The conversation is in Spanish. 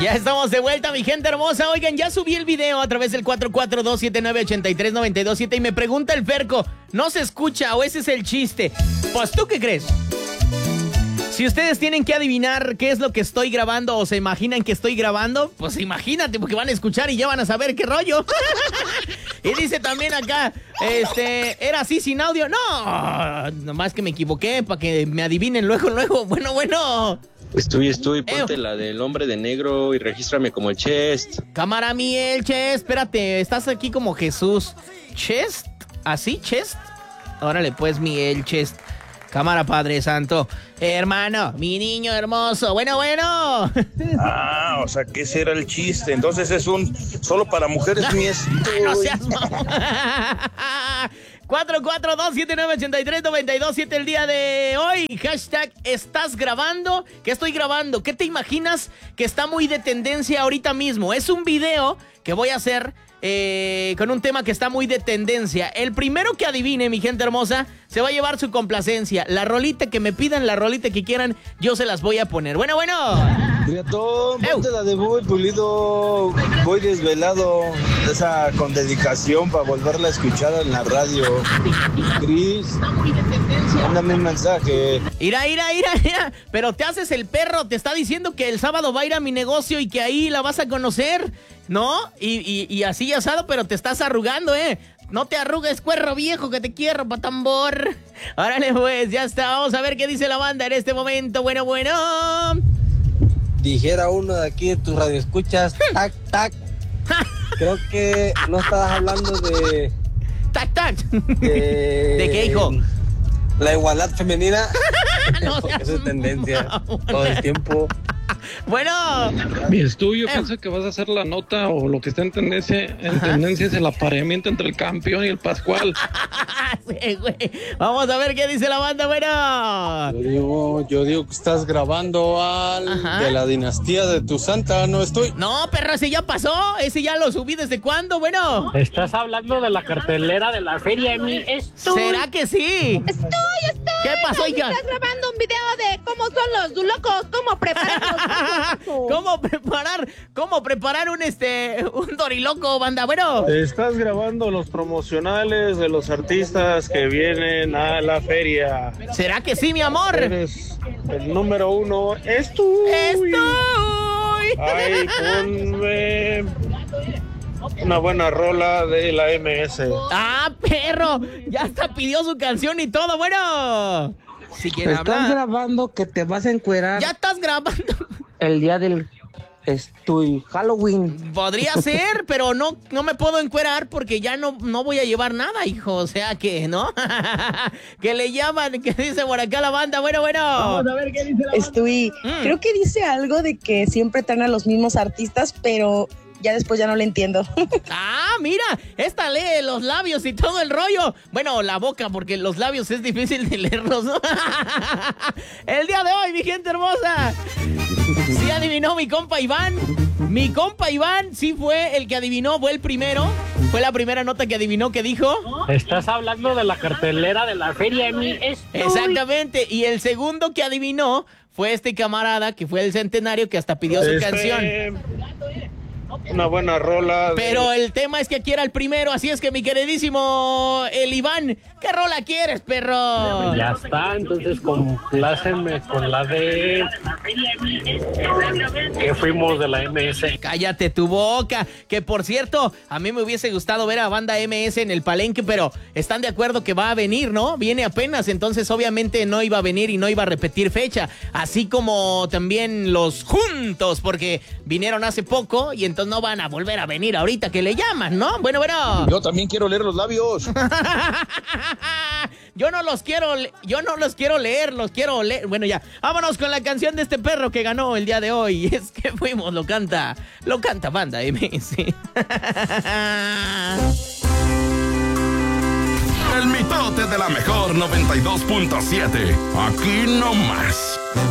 Ya estamos de vuelta, mi gente hermosa. Oigan, ya subí el video a través del 442-7983-927 y me pregunta el Ferco, ¿no se escucha o ese es el chiste? Pues, ¿tú qué crees? Si ustedes tienen que adivinar qué es lo que estoy grabando o se imaginan que estoy grabando, pues imagínate, porque van a escuchar y ya van a saber qué rollo. Y dice también acá, ¿era así sin audio? No, nomás que me equivoqué para que me adivinen luego. Bueno. Estoy, ponte la del hombre de negro y regístrame como el Chest. Cámara el Chest, espérate, estás aquí como Jesús. ¿Chest? ¿Así, Chest? Órale, pues, el Chest. Cámara, Padre Santo. Hermano, mi niño hermoso. Bueno. Ah, o sea, que ese era el chiste. Entonces es solo para mujeres, mi No seas mamón. 442-7983-927 el día de hoy. Hashtag ¿estás grabando? ¿Qué estoy grabando? ¿Qué te imaginas que está muy de tendencia ahorita mismo? Es un video que voy a hacer con un tema que está muy de tendencia. El primero que adivine, mi gente hermosa, se va a llevar su complacencia. La rolita que me pidan, la rolita que quieran, yo se las voy a poner. Bueno. Criatón, ponte la de Voy Pulido, voy desvelado, esa con dedicación para volverla a escuchar en la radio. Cris, mándame un mensaje. Mira, pero te haces el perro, te está diciendo que el sábado va a ir a mi negocio y que ahí la vas a conocer, ¿no? Y así asado, pero te estás arrugando, No te arrugues, cuerro viejo, que te quiero, patambor. Órale, pues, ya está. Vamos a ver qué dice la banda en este momento. Bueno. Dijera uno de aquí de tus radioescuchas, tac. Creo que no estabas hablando de... Tac. ¿De qué, hijo? La igualdad femenina. No, eso es tendencia todo el tiempo. Bueno. Mi estudio piensa que vas a hacer la nota o lo que está en tendencia. En tendencia es el apareamiento entre el campeón y el Pascual. Sí, güey. Vamos a ver qué dice la banda, bueno. Yo digo que estás grabando de la dinastía de tu santa, ¿no estoy? No, perro, ese ya pasó. Ese ya lo subí, ¿desde cuándo, bueno? Estás hablando de la cartelera de la feria de mi estudio. ¿Será que sí? Estoy. ¿Qué pasó, hija? Estás grabando un video de cómo son los locos, cómo preparan los ¿Cómo preparar un doriloco, banda? Bueno. Estás grabando los promocionales de los artistas que vienen a la feria. ¿Será que sí, mi amor? Eres el número 1. Estoy. Ay, ponme una buena rola de la MS. Ah, perro, ya hasta pidió su canción y todo, bueno. Si quieres hablar. Estás grabando que te vas a encuerar. Ya estás grabando. El día del Halloween. Podría ser, pero no me puedo encuerar porque ya no voy a llevar nada, hijo. O sea que, ¿no? Que le llaman, que dice por acá la banda. Bueno. Vamos a ver qué dice la banda. Creo que dice algo de que siempre traen a los mismos artistas, pero ya después ya no le entiendo. Ah, mira, esta lee los labios y todo el rollo. Bueno, la boca, porque los labios es difícil de leerlos, ¿no? El día de hoy, mi gente hermosa. Sí adivinó mi compa Iván. Mi compa Iván sí fue el que adivinó, fue el primero. Fue la primera nota que adivinó, que dijo. Estás hablando de la cartelera de la feria de mi estudio. Exactamente, y el segundo que adivinó fue este camarada, que fue el centenario, que hasta pidió su canción. Una buena rola. Pero el tema es que aquí era el primero, así es que mi queridísimo el Iván, ¿qué rola quieres, perro? Ya está, entonces complácenme con la de... que fuimos de la MS. Cállate tu boca, que por cierto, a mí me hubiese gustado ver a banda MS en el Palenque, pero están de acuerdo que va a venir, ¿no? Viene apenas, entonces obviamente no iba a venir y no iba a repetir fecha, así como también los Juntos, porque vinieron hace poco y entonces no van a volver a venir ahorita que le llaman, ¿no? Bueno. Yo también quiero leer los labios. Yo no los quiero leer, los quiero leer. Bueno, ya, vámonos con la canción de este perro que ganó el día de hoy. Es que fuimos, lo canta banda MS. El mitote de la mejor 92.7. Aquí no más.